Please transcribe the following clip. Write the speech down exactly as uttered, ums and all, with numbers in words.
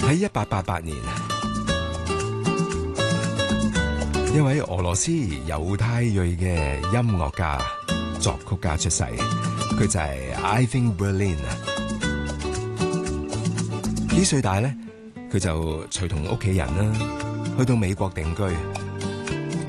喺一八八八年，一位俄羅斯猶太裔嘅音樂家、作曲家出世，佢就係 Irving Berlin。幾歲大咧？佢就隨同屋企人啦，去到美國定居。